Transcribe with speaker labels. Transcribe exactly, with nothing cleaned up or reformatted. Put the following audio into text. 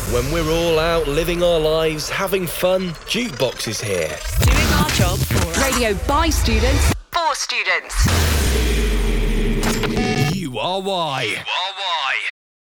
Speaker 1: When we're all out living our lives, having fun, Jukebox is here.
Speaker 2: Doing our job for us.
Speaker 3: Radio by students.
Speaker 2: For students.
Speaker 4: You are why.